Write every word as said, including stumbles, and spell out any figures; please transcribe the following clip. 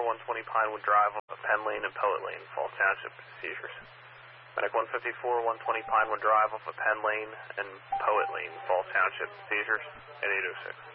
one twenty Pinewood Drive off of Penn Lane and Poet Lane, Falls Township, seizures. Medic one fifty-four, one twenty Pinewood Drive off of Penn Lane and Poet Lane, Falls Township, seizures at eight oh six.